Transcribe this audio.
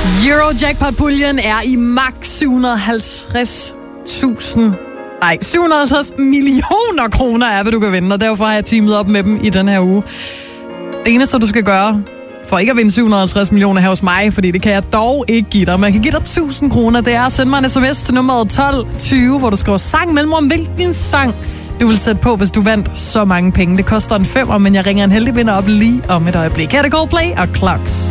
Eurojackpot-puljen er i max 750 millioner kroner er, hvad du kan vinde, og derfor har jeg teamet op med dem i den her uge. Det eneste, du skal gøre, for ikke at vinde 750 millioner her hos mig, fordi det kan jeg dog ikke give dig. Man kan give dig 1000 kroner, det er at sende mig en sms til nummeret 1220, hvor du skriver sang mellemrum, hvilken sang du vil sætte på, hvis du vandt så mange penge. Det koster en 5'er, men jeg ringer en heldig vinder op lige om et øjeblik. Her er det Coldplay og Clocks.